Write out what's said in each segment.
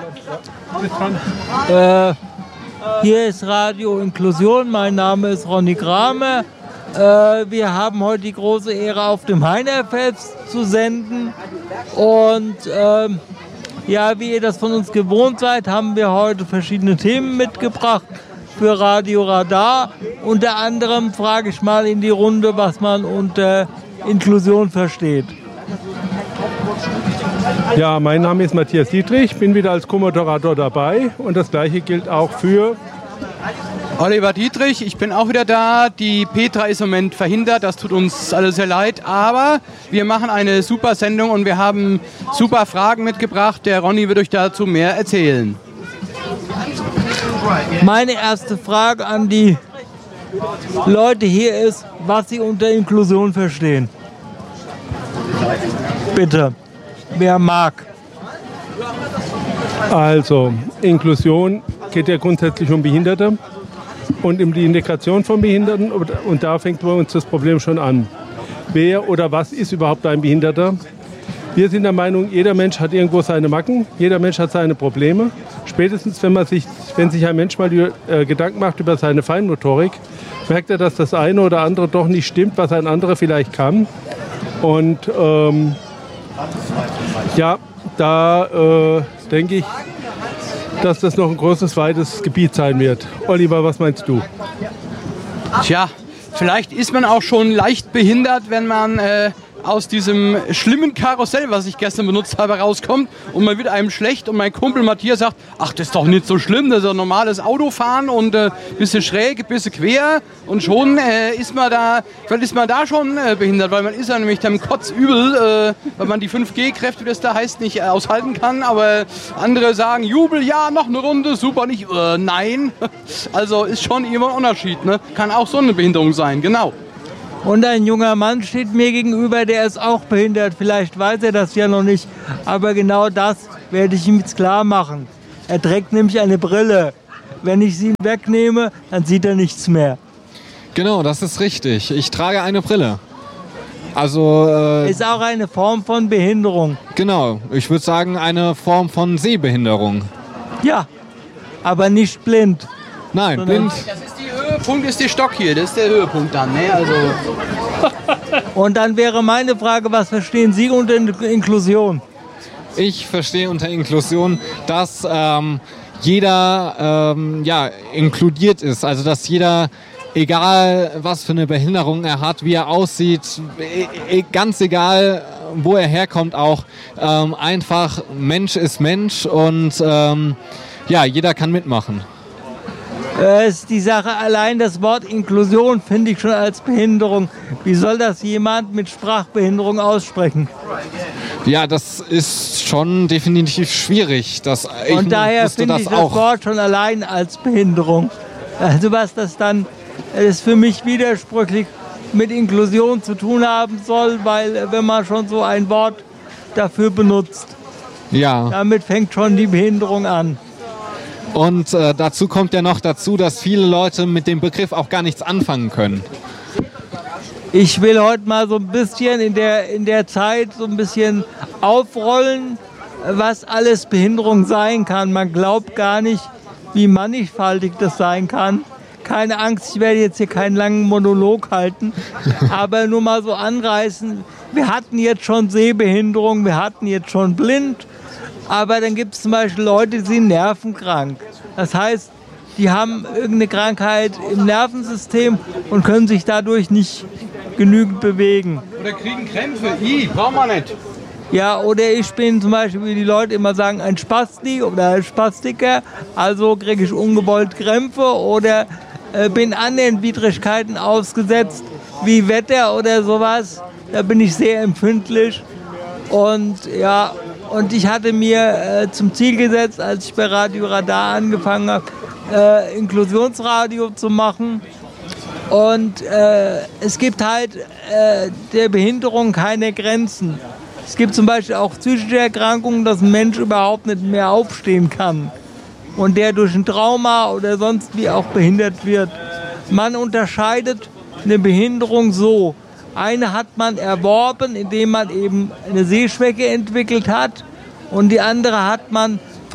Hier ist Radio Inklusion, mein Name ist Ronny Kramer. Wir haben heute die große Ehre, auf dem Heinerfest zu senden. Und ja, wie ihr das von uns gewohnt seid, haben wir heute verschiedene Themen mitgebracht für Radio Radar. Unter anderem frage ich mal in die Runde, was man unter Inklusion versteht. Ja, mein Name ist Matthias Dietrich, bin wieder als Co-Moderator dabei und das Gleiche gilt auch für Oliver Dietrich. Ich bin auch wieder da. Die Petra ist im Moment verhindert, das tut uns alle sehr leid, aber wir machen eine super Sendung und wir haben super Fragen mitgebracht. Der Ronny wird euch dazu mehr erzählen. Meine erste Frage an die Leute hier ist, was sie unter Inklusion verstehen. Bitte, wer mag? Also, Inklusion geht ja grundsätzlich um Behinderte und um die Integration von Behinderten. Und da fängt bei uns das Problem schon an. Wer oder was ist überhaupt ein Behinderter? Wir sind der Meinung, jeder Mensch hat irgendwo seine Macken, jeder Mensch hat seine Probleme. Spätestens, wenn sich ein Mensch mal Gedanken macht über seine Feinmotorik, merkt er, dass das eine oder andere doch nicht stimmt, was ein anderer vielleicht kann. Und ja, da denke ich, dass das noch ein großes, weites Gebiet sein wird. Oliver, was meinst du? Tja, vielleicht ist man auch schon leicht behindert, wenn man aus diesem schlimmen Karussell, was ich gestern benutzt habe, rauskommt und man wird einem schlecht und mein Kumpel Matthias sagt, ach, das ist doch nicht so schlimm, das ist doch normales Autofahren und ein bisschen schräg, ein bisschen quer und schon ist man da schon behindert, weil man ist ja nämlich dann kotzübel, weil man die 5G-Kräfte, wie das da heißt, nicht aushalten kann, aber andere sagen, Jubel, ja, noch eine Runde, super, nicht, nein. Also ist schon immer ein Unterschied, ne? Kann auch so eine Behinderung sein, genau. Und ein junger Mann steht mir gegenüber, der ist auch behindert. Vielleicht weiß er das ja noch nicht, aber genau das werde ich ihm jetzt klar machen. Er trägt nämlich eine Brille. Wenn ich sie ihm wegnehme, dann sieht er nichts mehr. Genau, das ist richtig. Ich trage eine Brille. Also ist auch eine Form von Behinderung. Genau, ich würde sagen eine Form von Sehbehinderung. Ja, aber nicht blind. Nein, blind. Das ist Höhepunkt ist der Stock hier, das ist der Höhepunkt dann, ne? Also. Und dann wäre meine Frage, was verstehen Sie unter Inklusion? Ich verstehe unter Inklusion, dass jeder inkludiert ist, also dass jeder, egal was für eine Behinderung er hat, wie er aussieht, ganz egal wo er herkommt auch, einfach Mensch ist Mensch und jeder kann mitmachen. Ist die Sache allein, das Wort Inklusion finde ich schon als Behinderung. Wie soll das jemand mit Sprachbehinderung aussprechen? Ja, das ist schon definitiv schwierig. Und daher finde ich das Wort schon allein als Behinderung. Also was das dann ist für mich widersprüchlich mit Inklusion zu tun haben soll, weil wenn man schon so ein Wort dafür benutzt, damit fängt schon die Behinderung an. Und dazu kommt ja noch dazu, dass viele Leute mit dem Begriff auch gar nichts anfangen können. Ich will heute mal so ein bisschen in der Zeit so ein bisschen aufrollen, was alles Behinderung sein kann. Man glaubt gar nicht, wie mannigfaltig das sein kann. Keine Angst, ich werde jetzt hier keinen langen Monolog halten, aber nur mal so anreißen. Wir hatten jetzt schon Sehbehinderung, wir hatten jetzt schon blind. Aber dann gibt es zum Beispiel Leute, die sind nervenkrank. Das heißt, die haben irgendeine Krankheit im Nervensystem und können sich dadurch nicht genügend bewegen. Oder kriegen Krämpfe. Braucht man nicht. Ja, oder ich bin zum Beispiel, wie die Leute immer sagen, ein Spasti oder ein Spastiker. Also kriege ich ungewollt Krämpfe oder bin anderen Widrigkeiten ausgesetzt, wie Wetter oder sowas. Da bin ich sehr empfindlich. Und ja, und ich hatte mir zum Ziel gesetzt, als ich bei Radio Radar angefangen habe, Inklusionsradio zu machen. Und es gibt halt der Behinderung keine Grenzen. Es gibt zum Beispiel auch psychische Erkrankungen, dass ein Mensch überhaupt nicht mehr aufstehen kann und der durch ein Trauma oder sonst wie auch behindert wird. Man unterscheidet eine Behinderung so. Eine hat man erworben, indem man eben eine Sehschwäche entwickelt hat, und die andere hat man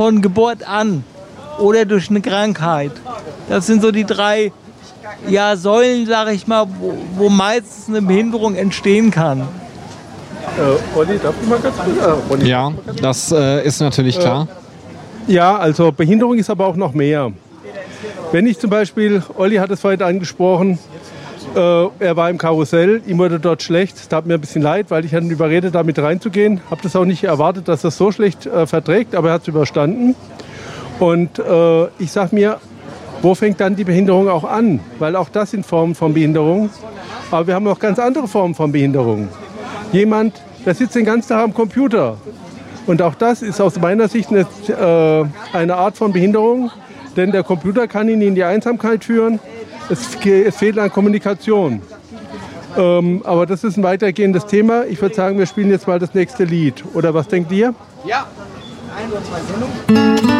von Geburt an oder durch eine Krankheit. Das sind so die 3 Säulen, sage ich mal, wo meistens eine Behinderung entstehen kann. Olli, darf ich mal ganz kurz? Ja, das ist natürlich klar. Ja, also Behinderung ist aber auch noch mehr. Wenn ich zum Beispiel, Olli hat es vorhin angesprochen, er war im Karussell, ihm wurde dort schlecht. Es tat mir ein bisschen leid, weil ich hatte ihn überredet, da mit reinzugehen. Habe das auch nicht erwartet, dass er es so schlecht verträgt, aber er hat es überstanden. Und ich sage mir, wo fängt dann die Behinderung auch an? Weil auch das sind Formen von Behinderung. Aber wir haben auch ganz andere Formen von Behinderung. Jemand, der sitzt den ganzen Tag am Computer. Und auch das ist aus meiner Sicht eine Art von Behinderung. Denn der Computer kann ihn in die Einsamkeit führen. Es fehlt an Kommunikation. Aber das ist ein weitergehendes Thema. Ich würde sagen, wir spielen jetzt mal das nächste Lied. Oder was denkt ihr? Ja.